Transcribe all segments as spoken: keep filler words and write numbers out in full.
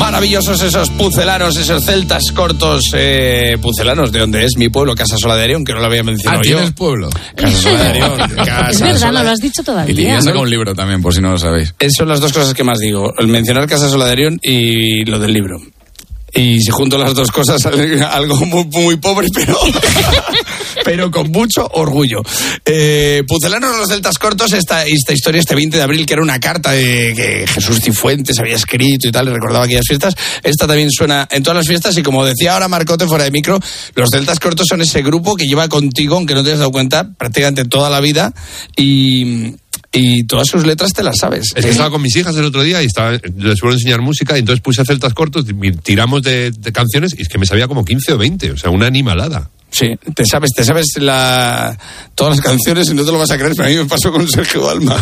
Maravillosos esos pucelanos, esos celtas cortos. Eh, pucelanos, de donde es mi pueblo, Casasola de Arión, que no lo había mencionado ¿Ah, yo. tienes pueblo? Casasola de Arión. Casasola. Es verdad, no lo has dicho todavía. Y te saca un libro también, por si no lo sabéis. Esas son las dos cosas que más digo. El mencionar Casasola de Arión y lo del libro. Y si junto las dos cosas sale algo muy, muy pobre, pero, pero con mucho orgullo. Eh, Pucelanos los celtas cortos, esta, esta historia, este veinte de abril, que era una carta de que Jesús Cifuentes había escrito y tal, y recordaba aquellas fiestas. Esta también suena en todas las fiestas, y como decía ahora Marcote fuera de micro, los celtas cortos son ese grupo que lleva contigo, aunque no te hayas dado cuenta, prácticamente toda la vida, y... y todas sus letras te las sabes. Es que estaba con mis hijas el otro día y estaba, les suelo enseñar música, y entonces puse a celtas cortos, tiramos de, de canciones, y es que me sabía como quince o veinte, o sea, una animalada. Sí, te sabes, te sabes la, todas las canciones y no te lo vas a creer, pero a mí me pasó con Sergio Dalma.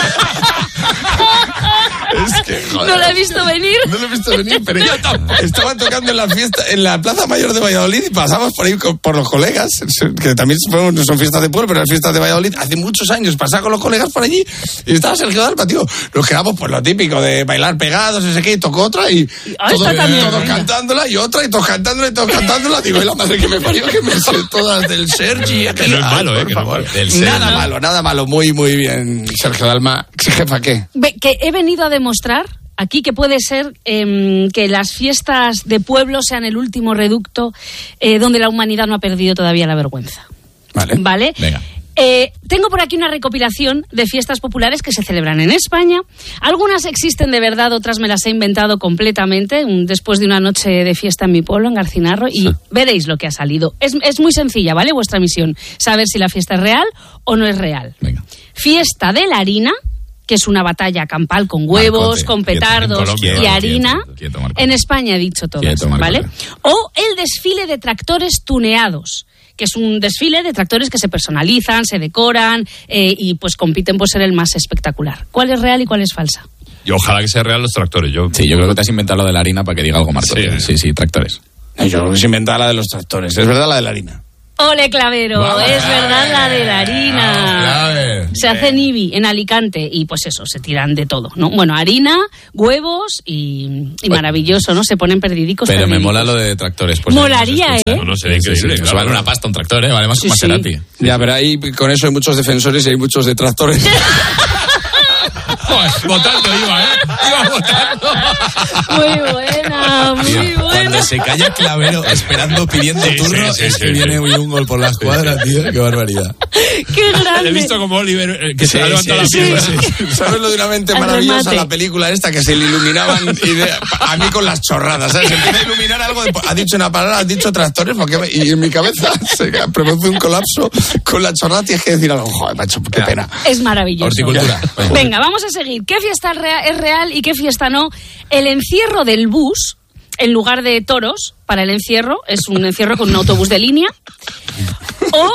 Es que, joder, no lo he visto venir. No lo he visto venir, pero yo tampoco. Estaban tocando en la fiesta, en la Plaza Mayor de Valladolid, y pasamos por ahí con, por los colegas, que también no son fiestas de pueblo, pero las fiestas de Valladolid, hace muchos años, pasaba con los colegas por allí, y estaba Sergio Dalma, tío. Nos quedamos por lo típico de bailar pegados, no sé qué, y tocó otra, y ah, todos todo cantándola, y otra, y todos cantándola, y todos cantándola. Digo, y la madre que me parió, que me sé todas del Sergi. Que no es malo, ay, eh, que no, del Sergi. Nada ¿no? malo, nada malo, muy, muy bien, Sergio Dalma. Jefa, ¿qué? Ve, que he venido a demostrar aquí que puede ser eh, que las fiestas de pueblo sean el último reducto eh, donde la humanidad no ha perdido todavía la vergüenza. Vale. ¿Vale? Venga. Eh, tengo por aquí una recopilación de fiestas populares que se celebran en España. Algunas existen de verdad, otras me las he inventado completamente, un, después de una noche de fiesta en mi pueblo, en Garcinarro, y sí. Veréis lo que ha salido. Es, es muy sencilla, ¿vale? Vuestra misión, saber si la fiesta es real o no es real. Venga. Fiesta de la harina, que es una batalla campal con huevos, Marcote, con petardos Colombia, y harina. Quieto, quieto, en España he dicho todas, quieto, ¿vale? O el desfile de tractores tuneados, que es un desfile de tractores que se personalizan, se decoran eh, y pues compiten por ser el más espectacular. ¿Cuál es real y cuál es falsa? Y ojalá que sea real los tractores. Yo... Sí, yo creo que te has inventado lo de la harina para que diga algo, Marco. Sí, sí, sí, tractores. Yo creo que se inventaba la de los tractores. Es verdad, la de la harina. ¡Ole, Clavero! Vale, es verdad la de la harina. Vale. Se hace en Ibi, en Alicante, y pues eso, se tiran de todo, ¿no? Bueno, harina, huevos y, y maravilloso, ¿no? Se ponen perdidicos. Pero perdidicos. me mola lo de tractores. Pues Molaría, ¿eh? No, no, sería increíble. Sí, sí, claro. vale una pasta un tractor, ¿eh? Vale más que Sí, Maserati. sí. Ya, pero ahí con eso hay muchos defensores y hay muchos detractores. Votando iba, ¿eh? Iba votando. Muy buena, muy Tío, buena. cuando se calla Clavero esperando, pidiendo Sí, turno, sí, sí, es sí, que sí. viene un gol por la escuadra, tío. Qué barbaridad. ¡Qué grande! Le he visto como Oliver, eh, que Sí, se ha levantado sí, la sí, pierna. sí. ¿Sabes lo de una mente Al maravillosa? remate. La película esta que se le iluminaban y de, a mí con las chorradas, ¿sabes? Se empieza a iluminar algo, de, ha dicho una palabra, has dicho tractores, porque me, y en mi cabeza se produce un colapso con la chorrada, tienes que decir algo, joder, macho, qué pena. Es maravilloso. Horticultura. Venga, vamos a seguir. ¿Qué fiesta es real y qué fiesta no? El encierro del bus, en lugar de toros, para el encierro, es un encierro con un autobús de línea. O...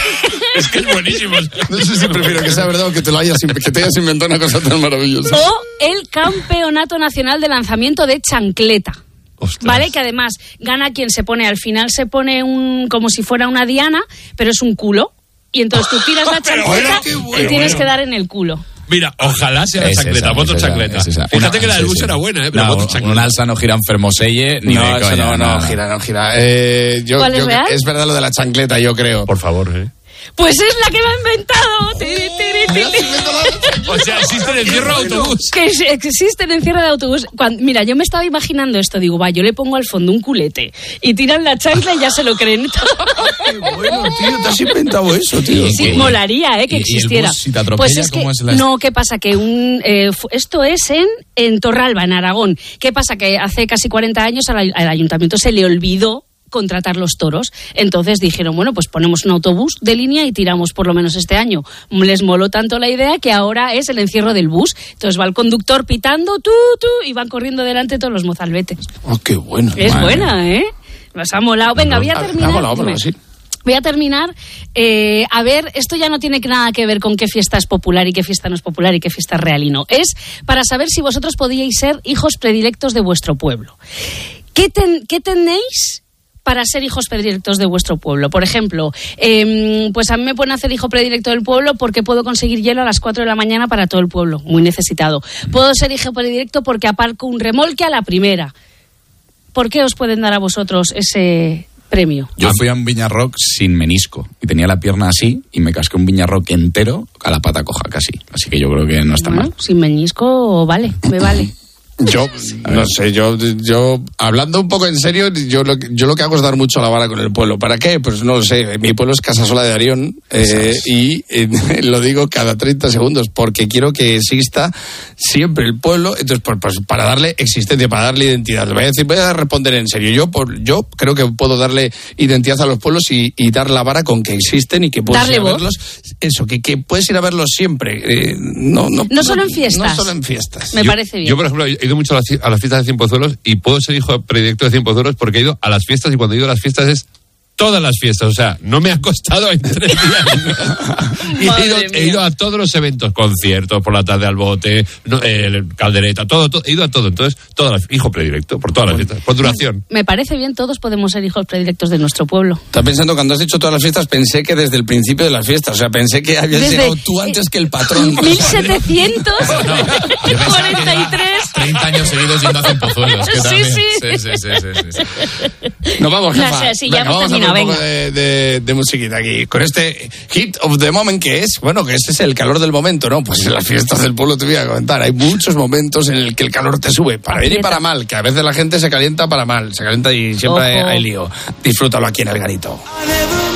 Es que es buenísimo. No sé si prefiero que sea verdad o que te lo hayas, que te hayas inventado una cosa tan maravillosa. o el Campeonato Nacional de Lanzamiento de Chancleta. Ostras. ¿Vale? Que además gana quien se pone, al final se pone un como si fuera una diana, pero es un culo. Y entonces tú tiras la Pero chancleta bueno, qué bueno. y tienes Bueno. que dar en el culo. Mira, ojalá sea la Es chancleta, esa, voto es esa, chancleta. es esa. Fíjate Una- que la del sí, bus sí. era buena, ¿eh? Pero No, voto un chancleta. alza no gira en Fermoselle, ni No, de eso coña, no, no, nada. gira, no gira. Eh, yo, ¿Cuál es yo- real? es verdad lo de la chancleta, yo creo. Por favor, ¿eh? Pues es la que lo ha inventado. Tiri, tiri, tiri. O sea, existe el encierro de autobús. Que es- existe el encierro de autobús. Cuando- mira, yo me estaba imaginando esto. Digo, va, yo le pongo al fondo un culete y tiran la chancla y ya se lo creen. Qué bueno, tío, te has inventado eso, tío. Sí, ¿Qué? molaría, ¿eh? Que ¿Y- y el existiera. bus, si te atropella, Pues es que, cómo es la- no, ¿qué pasa? Que un eh, fu- esto es en, en Torralba, en Aragón. ¿Qué pasa? Que hace casi cuarenta años al, ay- al ayuntamiento se le olvidó contratar los toros. Entonces dijeron, bueno, pues ponemos un autobús de línea y tiramos por lo menos este año. Les moló tanto la idea que ahora es el encierro del bus. Entonces va el conductor pitando, tú, tú, y van corriendo delante todos los mozalbetes. Oh, qué bueno. Es madre. buena, ¿eh? Nos ha molado. Venga, voy a Ah, terminar. ah, molado, Dime. molado, sí. Voy a terminar. eh, a ver, esto ya no tiene nada que ver con qué fiesta es popular y qué fiesta no es popular y qué fiesta es real y no. Es para saber si vosotros podíais ser hijos predilectos de vuestro pueblo. ¿Qué, ten- qué tenéis para ser hijos predilectos de vuestro pueblo? Por ejemplo, eh, pues a mí me pueden hacer hijo predilecto del pueblo porque puedo conseguir hielo a las cuatro de la mañana para todo el pueblo, muy necesitado. Puedo ser hijo predilecto porque aparco un remolque a la primera. ¿por qué os pueden dar a vosotros ese premio? Yo fui a un Viña Rock sin menisco y tenía la pierna así y me casqué un Viña Rock entero a la pata coja casi. Así que yo creo que no está Bueno, mal. sin meñisco, vale, me vale. Yo, no sé, yo, yo, hablando un poco en serio, yo lo, yo lo que hago es dar mucho la vara con el pueblo. ¿Para qué? Pues no lo sé. Mi pueblo es Casasola de Arión eh, y eh, lo digo cada treinta segundos porque quiero que exista siempre el pueblo. Entonces, pues, pues para darle existencia, para darle identidad. Voy a decir, voy a responder en serio. Yo, por, yo creo que puedo darle identidad a los pueblos y, y dar la vara con que existen y que puedes Darle ir a voz. verlos. Eso, que, que puedes ir a verlos siempre. Eh, no, no, No solo en fiestas. No solo en fiestas. Me yo, parece bien. Yo, por ejemplo, he ido mucho a las, a las fiestas de Cien Pozuelos y puedo ser hijo predilecto de Cien Pozuelos porque he ido a las fiestas y cuando he ido a las fiestas es todas las fiestas, o sea, no me ha costado en tres días. Y he, ido, he ido a todos los eventos, conciertos, por la tarde al bote, no, eh, caldereta, todo, todo, he ido a todo. Entonces, todas las, hijo predilecto, por todas las fiestas, por duración. Me parece bien, todos podemos ser hijos predilectos de nuestro pueblo. Estaba pensando, cuando has dicho todas las fiestas, pensé que desde el principio de las fiestas, o sea, pensé que habías Desde- llegado tú antes que el patrón. mil setecientos cuarenta y tres. treinta años seguidos yendo a Cien Pozuelos. que Sí, también- sí. Sí, sí, sí, sí, sí. Nos vamos, No jefa. sé, sí, ya hemos vamos a terminado, hacer un venga. poco de, de, de musiquita aquí. Con este hit of the moment que es, bueno, que ese es el calor del momento, ¿no? Pues en las fiestas del pueblo te voy a comentar. Hay muchos momentos en el que el calor te sube, para bien y para mal, que a veces la gente se calienta para mal, se calienta y siempre hay, Ojo. hay lío. Disfrútalo aquí en El Garito.